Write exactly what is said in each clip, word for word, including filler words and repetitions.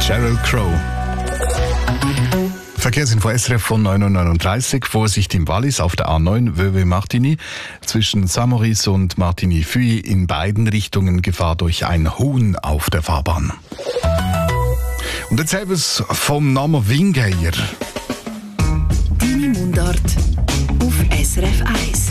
Sheryl Crow. Verkehrsinfo S R F von neun Uhr neununddreißig. Vorsicht im Wallis auf der A neun Vevey-Martigny. Zwischen Saint-Maurice und Martigny-Fuy in beiden Richtungen Gefahr durch ein Huhn auf der Fahrbahn. Und jetzt haben wir es vom Namen Wingeier. Deine Mundart auf S R F eins.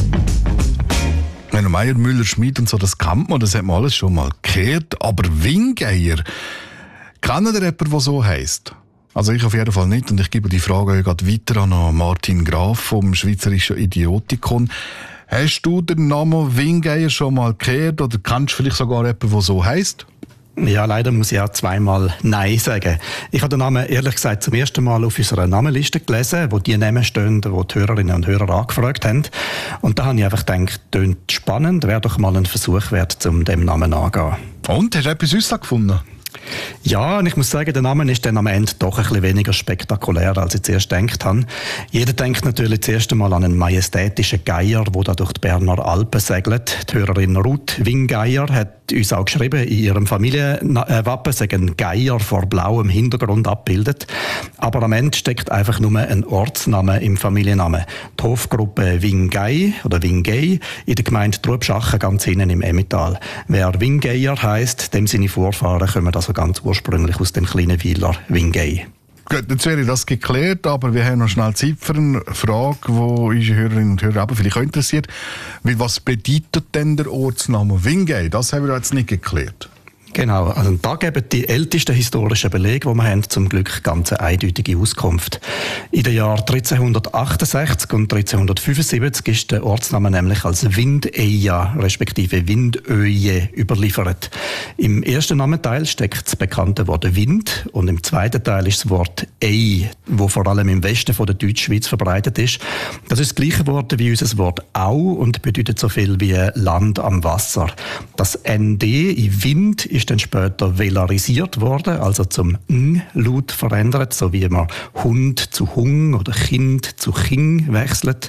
Wenn Meier, Müller, Schmid und so, das kennt man, das hat man alles schon mal gehört. Aber Wingeier, kennt ihr jemanden, der so heisst? Also ich auf jeden Fall nicht, und ich gebe die Frage gerade weiter an Martin Graf vom Schweizerischen Idiotikon. Hast du den Namen Wingeier schon mal gehört oder kennst du vielleicht sogar jemanden, der so heisst? Ja, leider muss ich auch zweimal Nein sagen. Ich habe den Namen ehrlich gesagt zum ersten Mal auf unserer Namenliste gelesen, wo die Namen stehen, die die Hörerinnen und Hörer angefragt haben. Und da habe ich einfach gedacht, tönt spannend, wäre doch mal ein Versuch wert, um dem Namen anzugehen. Und, hast du etwas Süßes gefunden? Ja, und ich muss sagen, der Name ist dann am Ende doch ein bisschen weniger spektakulär, als ich zuerst gedacht habe. Jeder denkt natürlich zuerst einmal an einen majestätischen Geier, der da durch die Berner Alpen segelt. Die Hörerin Ruth Wingeier hat uns auch geschrieben, in ihrem Familienwappen sei ein Geier vor blauem Hintergrund abgebildet. Aber am Ende steckt einfach nur ein Ortsname im Familiennamen. Die Hofgruppe Wingei oder Wingei in der Gemeinde Trubschachen ganz hinten im Emmental. Wer Wingeier heisst, dem seine Vorfahren kommen also ganz ursprünglich aus dem kleinen Weiler Wingei. Gut, jetzt wäre das geklärt, aber wir haben noch schnell Zeit für eine Frage, die unsere Hörerinnen und Hörer aber vielleicht auch interessiert. Was bedeutet denn der Ortsname Wingei? Das haben wir jetzt nicht geklärt. Genau, also da geben die ältesten historischen Belege, die wir haben, zum Glück ganz eine eindeutige Auskunft. In den Jahren dreizehnhundertachtundsechzig und dreizehnhundertfünfundsiebzig ist der Ortsname nämlich als Windeia respektive Windöje überliefert. Im ersten Namenteil steckt das bekannte Wort Wind und im zweiten Teil ist das Wort Ei, wo vor allem im Westen von der Deutschschweiz verbreitet ist. Das ist das gleiche Wort wie unser Wort Au und bedeutet so viel wie Land am Wasser. Das N D in Wind ist dann später velarisiert worden, also zum Ng-Laut verändert, so wie man Hund zu Hung oder Kind zu Ching wechselt.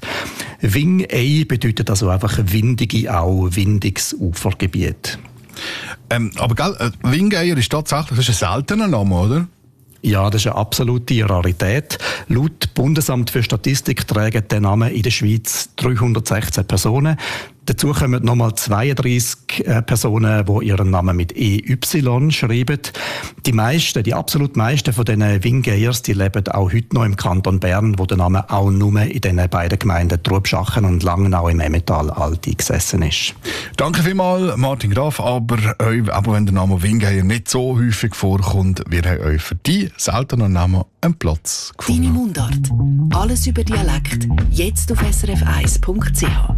Wingei bedeutet also einfach windige Au, windiges Ufergebiet. Ähm, aber gell, äh, Wingeier ist tatsächlich, das ist ein seltener Name, oder? Ja, das ist eine absolute Rarität. Laut Bundesamt für Statistik tragen den Namen in der Schweiz dreihundertsechzehn Personen. Dazu kommen nochmal zweiunddreissig Personen, die ihren Namen mit E Y schreiben. Die meisten, die absolut meisten von diesen Wingeiers, die leben auch heute noch im Kanton Bern, wo der Name auch nur in diesen beiden Gemeinden Trubschachen und Langnau im Emmental alt eingesessen ist. Danke vielmals, Martin Graf. Aber, aber wenn der Name Wingeier nicht so häufig vorkommt, wir haben euch für die seltenen Namen einen Platz gefunden. Deine Mundart. Alles über Dialekt. Jetzt auf s r f eins punkt c h.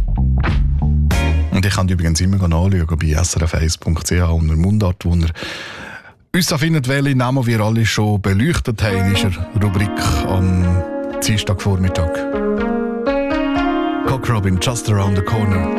Und ich kann übrigens immer nachschauen bei s r f eins punkt c h unter Mundart, wo ihr uns da findet, welche Namen wir alle schon beleuchtet haben in unserer Rubrik am Dienstagvormittag. Cock Robin, Just Around the Corner.